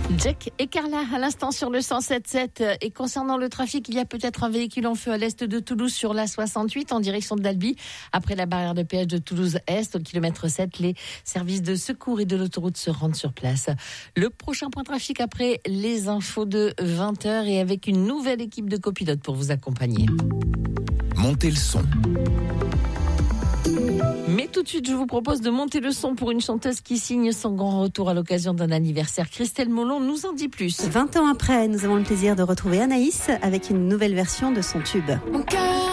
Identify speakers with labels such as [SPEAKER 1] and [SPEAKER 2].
[SPEAKER 1] Jack et Carla à l'instant sur le 107.7. Et concernant le trafic, il y a peut-être un véhicule en feu à l'est de Toulouse sur la 68 en direction d'Albi. Après la barrière de péage de Toulouse-Est, au kilomètre 7, les services de secours et de l'autoroute se rendent sur place. Le prochain point trafic après les infos de 20h et avec une nouvelle équipe de copilotes pour vous accompagner.
[SPEAKER 2] Montez le son.
[SPEAKER 1] Mais tout de suite, je vous propose de monter le son pour une chanteuse qui signe son grand retour à l'occasion d'un anniversaire. Christelle Molon nous en dit plus.
[SPEAKER 3] 20 ans après, nous avons le plaisir de retrouver Anaïs avec une nouvelle version de son tube.
[SPEAKER 4] Mon cœur